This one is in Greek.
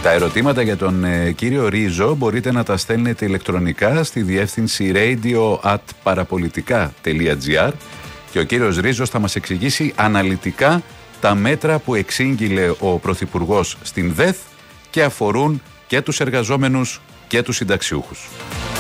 Τα ερωτήματα για τον κύριο Ρίζο μπορείτε να τα στέλνετε ηλεκτρονικά στη διεύθυνση radio@parapolitica.gr και ο κύριος Ρίζος θα μας εξηγήσει αναλυτικά τα μέτρα που εξήγηλε ο Πρωθυπουργός στην ΔΕΘ και αφορούν και τους εργαζόμενους και τους συνταξιούχους.